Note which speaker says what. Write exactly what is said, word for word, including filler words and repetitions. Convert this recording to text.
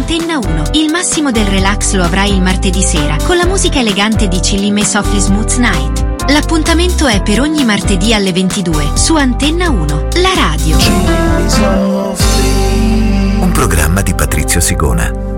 Speaker 1: Antenna uno. Il massimo del relax lo avrai il martedì sera con la musica elegante di Chillim e Softly Smooth Night. L'appuntamento è per ogni martedì alle ventidue su Antenna uno, la radio.
Speaker 2: Un programma di Patrizio Sigona.